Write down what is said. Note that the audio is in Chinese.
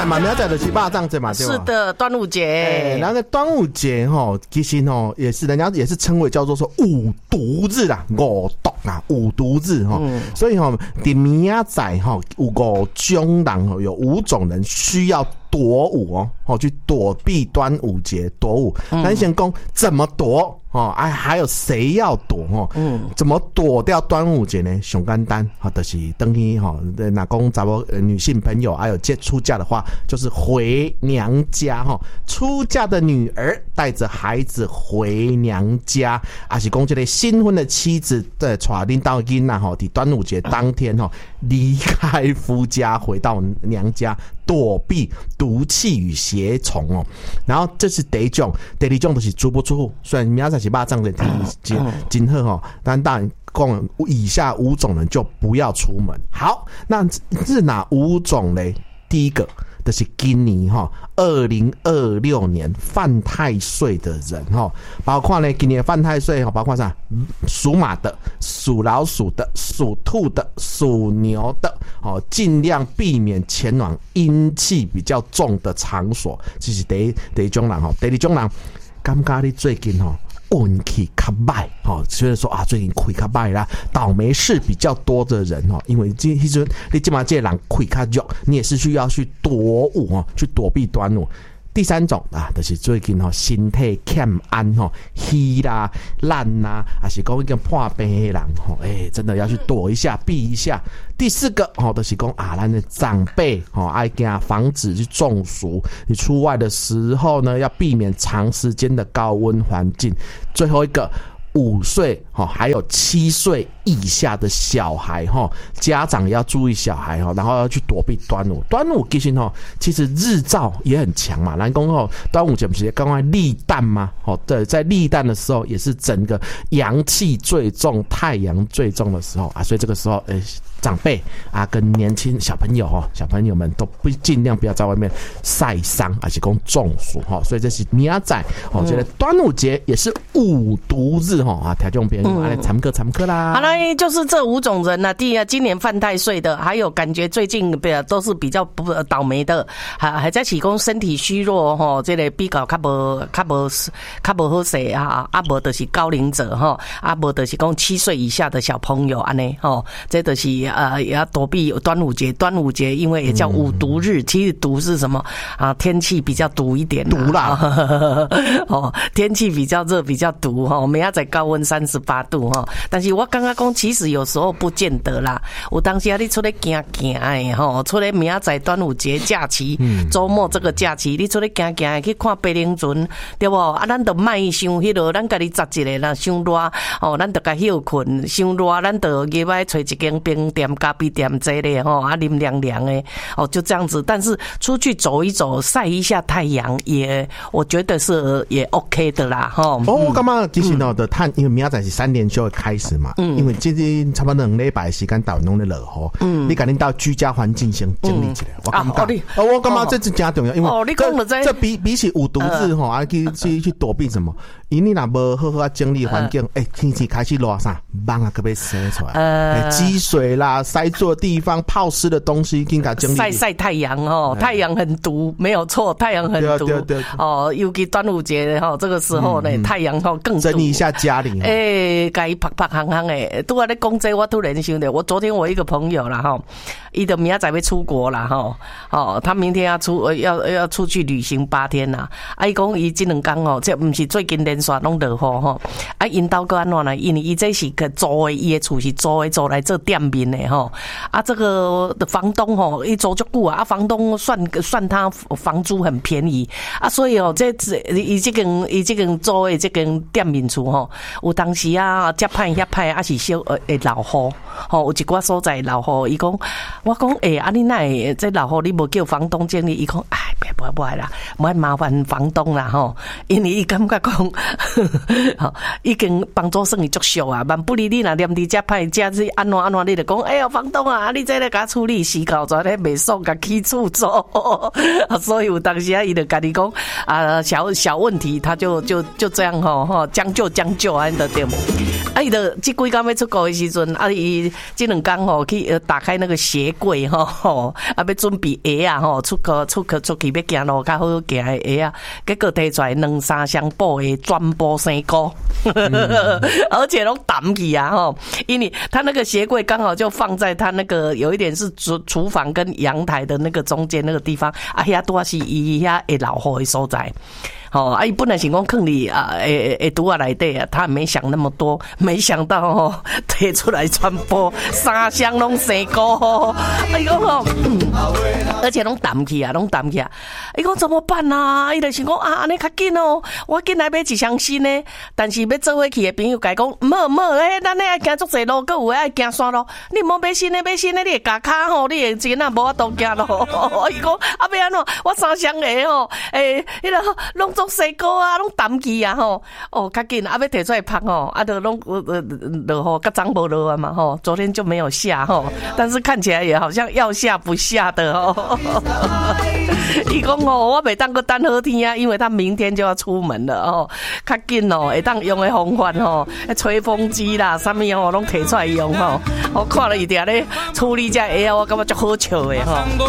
仔嘛，明仔就是肉粽节嘛，对吧？ 是的，端午节。 那个端午节哈，其实哈也是人家也是称为叫做说五毒日啦，五毒啊，五毒日哈。所以哈，在明仔哈有5种人哈，有5种人需要躲舞哦，去躲避端午节躲舞。咱先讲怎么躲哦，还有谁要躲哦？怎么躲掉端午节呢？上简单哈，就是等于哈，那讲咱们女性朋友还有出嫁的话，就是回娘家哈。出嫁的女儿带着孩子回娘家，还是讲这个新婚的妻子带领到囡仔哈，在端午节当天哈离开夫家回到娘家。躲避毒气与邪虫哦，然后这是第一种，第二种就是足不出户。虽然明仔是肉粽的今后哈，但当然讲以下5种人就不要出门。好，那是哪5种嘞？第一个就是今年2026年犯太岁的人包括呢今年犯太岁包括啥？属马的、属老鼠的、属兔的、属牛的尽量避免前往阴气比较重的场所。这是第一种人第二种人，感觉你最近运气较歹虽然说最近亏较歹啦，倒霉事比较多的人因为你现在这个人亏较弱，你也是需要去躲舞去躲避端午。第3种就是最近身体欠安虚啦、烂啦，还是讲已经破病的人真的要去躲一下、避一下。第4个就是讲咱的长辈爱惊防止去中暑，你出外的时候呢要避免长时间的高温环境。最后一个5岁还有7岁以下的小孩家长要注意小孩然后要去躲避端午。端午其实日照也很强嘛，咱讲端午节不是刚刚立蛋吗？对，在立蛋的时候也是整个阳气最重、太阳最重的时候所以这个时候长辈跟年轻小朋友们都尽量不要在外面晒伤，还是讲中暑所以这是明仔我觉得端午节也是五毒日听众朋友来参课啦。 好了，就是这5种人第一今年犯太岁的，还有感觉最近都是比较倒霉的，还在起讲身体虚弱这个比较较无好势无就是高龄者无就是讲7岁以下的小朋友安尼这就是也要躲避端午节。端午节因为也叫五毒日，其实毒是什么天气比较毒一点， 毒啦天气比较热比较毒明仔载高温38度但是我刚刚讲其实有时候不见得啦，有当时你出来行行的出来明仔载端午节假期周末这个假期你出来行行去看白灵船对不咱就卖伤迄落咱家己扎一个啦伤热咱就甲休困伤热咱就入来找一间冰店咖啡店这咧啉凉凉的就这样子。但是出去走一走晒一下太阳也我觉得是也 OK 的啦我感觉其实的因为明仔载是3连休的开始嘛因为最近差不多2礼拜的时间到拢咧落雨你赶紧到居家环境先整理起来我感觉这是真重要，因为你讲了这比起五毒日去躲避什么因你若无好好整理环境天气开始热蚊可被生出来积水啦塞住的地方泡湿的东西应该整理晒太阳太阳很毒没有错，太阳很毒对尤其端午节这个时候呢太阳更毒， 整理一下家里该拍拍行行的。拄仔咧讲这我突然想到我昨天我一个朋友啦他就明仔载要出国啦他明天要出去旅行8天啦他讲他这2天这不是最近连续拢落雨因兜个安怎呢？因为他这是个租的，他的厝是租来做店面的这个房东他租足久房东算他房租很便宜所以他这间租的这间店面厝有当时接歹是小会老雨有一寡所在老雨，伊讲我讲你哪会这老雨你无叫房东整理？伊讲不啦，莫麻烦房东啦因为伊感觉讲已经帮助算伊足俗万不离你若念伫遮歹遮是安怎你就讲房东你这咧甲处理死搞在咧袂爽甲起厝租所以有当时伊就甲你讲小问题他就这样将就安的对。 伊就这几天要出国的时阵，伊这2天吼去打开那个鞋柜吼，要准备鞋啊吼，出去要行路较好行的鞋啊，结果摕出来2-3箱布的全部生菇，而且拢澹去啊吼，因为他那个鞋柜刚好就放在他那个有一点是厨房跟阳台的那个中间那个地方，遐拄是伊遐会老雨的所在。伊本来想讲放里会拄啊内底啊，他没想那么多，没想到摕出来全部3箱拢生菇，伊讲而且拢澹去啊，伊讲怎么办啊？伊就想讲安尼较紧哦，我紧来买1箱新的，但是要做伙去的朋友甲伊讲，唔好，咱咧爱行足济路，搁有爱行山路，你莫买新的，你会夹骹吼，你会真啊无法度行路。伊讲要安怎？我3箱的迄个拢做生菇啊，拢澹去啊吼，较紧要摕出来拍吼，就拢落雨，较早无落啊嘛吼，昨天就没有下吼，但是看起来也好像要下不下的哦。伊讲我袂当个等好天啊，因为他明天就要出门了哦，较紧会当用的方法吹风机啦，啥物拢摕出来用吼。我看了伊伫咧处理这鞋啊，我感觉足好笑的吼。